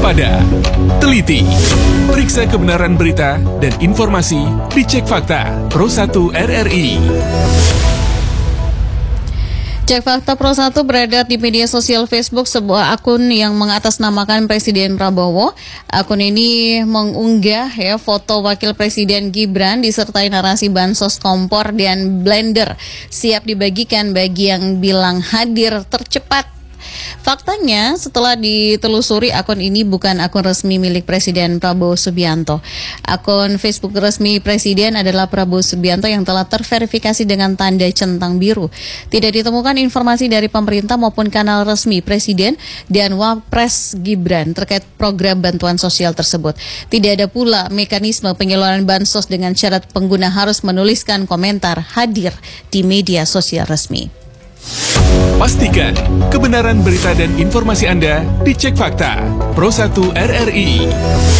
waspada, teliti, periksa kebenaran berita dan informasi, dicek fakta Pro 1 RRI. Cek Fakta Pro 1 beredar di media sosial Facebook sebuah akun yang mengatasnamakan Presiden Prabowo. Akun ini mengunggah foto Wakil Presiden Gibran disertai narasi bansos kompor dan blender siap dibagikan bagi yang bilang hadir tercepat. Faktanya, setelah ditelusuri, akun ini bukan akun resmi milik Presiden Prabowo Subianto. Akun Facebook resmi Presiden adalah Prabowo Subianto yang telah terverifikasi dengan tanda centang biru. Tidak ditemukan informasi dari pemerintah maupun kanal resmi Presiden dan Wapres Gibran terkait program bantuan sosial tersebut. Tidak ada pula mekanisme penyaluran bansos dengan syarat pengguna harus menuliskan komentar hadir di media sosial resmi. Pastikan kebenaran berita dan informasi Anda dicek fakta Pro 1 RRI.